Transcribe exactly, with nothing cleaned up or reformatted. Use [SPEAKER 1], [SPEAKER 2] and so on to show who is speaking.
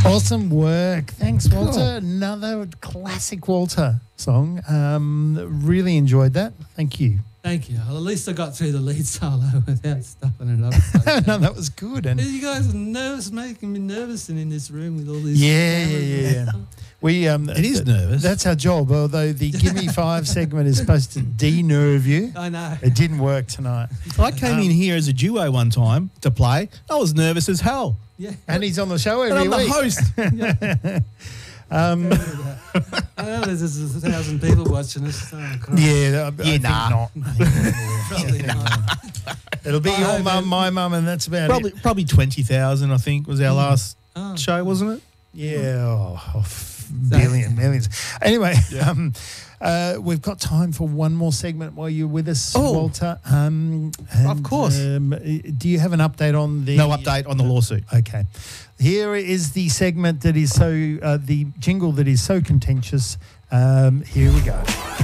[SPEAKER 1] Awesome work. Thanks, Walter. Cool. Another classic Walter song. Um, really enjoyed that. Thank you.
[SPEAKER 2] Thank you. Well, at least I got through the lead solo without stopping it up.
[SPEAKER 1] No, that was good. And
[SPEAKER 2] you guys are nervous, making me nervous and in this room with all these.
[SPEAKER 1] Yeah, yeah, yeah, yeah. We, um,
[SPEAKER 3] it is th- nervous.
[SPEAKER 1] That's our job, although the Gimme Five segment is supposed to de-nerve you.
[SPEAKER 2] I know.
[SPEAKER 1] It didn't work tonight.
[SPEAKER 3] I came um, in here as a duo one time to play. I was nervous as hell.
[SPEAKER 2] Yeah.
[SPEAKER 1] And he's on the show every
[SPEAKER 3] and I'm
[SPEAKER 1] week.
[SPEAKER 3] the host.
[SPEAKER 1] Yeah. um,
[SPEAKER 2] I know there's a thousand people watching us. So
[SPEAKER 1] yeah, I,
[SPEAKER 3] yeah,
[SPEAKER 1] I
[SPEAKER 3] nah.
[SPEAKER 2] Probably not.
[SPEAKER 1] It'll be your mum, my mum, and that's about
[SPEAKER 3] probably,
[SPEAKER 1] it.
[SPEAKER 3] Probably twenty thousand, I think, was our last
[SPEAKER 2] oh.
[SPEAKER 3] show, wasn't it?
[SPEAKER 1] Yeah, oh, oh, billion, millions. Anyway, yeah. um, uh, we've got time for one more segment while you're with us,
[SPEAKER 3] oh.
[SPEAKER 1] Walter. Um, and,
[SPEAKER 3] of course.
[SPEAKER 1] Um, do you have an update on the...
[SPEAKER 3] No update on the lawsuit.
[SPEAKER 1] Okay. Here is the segment that is so... Uh, the jingle that is so contentious. Um, here we go.